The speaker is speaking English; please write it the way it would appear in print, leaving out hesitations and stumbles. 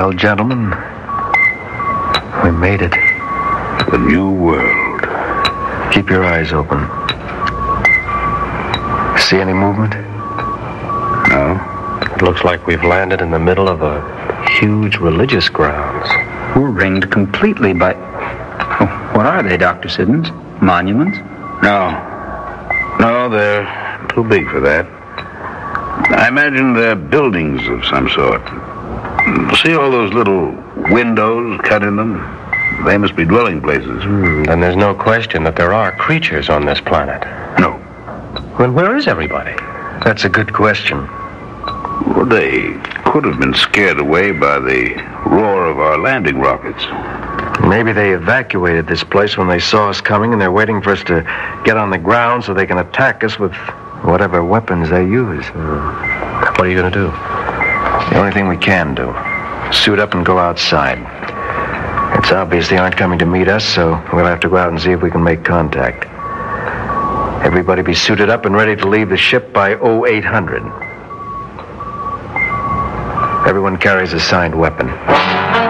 Well, gentlemen, we made it. The new world. Keep your eyes open. See any movement? No. It looks like we've landed in the middle of a huge religious grounds. We're ringed completely by... Oh, what are they, Dr. Siddons? Monuments? No, they're too big for that. I imagine they're buildings of some sort. See all those little windows cut in them? They must be dwelling places. Then there's no question that there are creatures on this planet. No. Well, where is everybody? That's a good question. Well, they could have been scared away by the roar of our landing rockets. Maybe they evacuated this place when they saw us coming, and they're waiting for us to get on the ground so they can attack us with whatever weapons they use. What are you going to do? The only thing we can do. Suit up and go outside. It's obvious they aren't coming to meet us, so we'll have to go out and see if we can make contact. Everybody be suited up and ready to leave the ship by 0800. Everyone carries a signed weapon.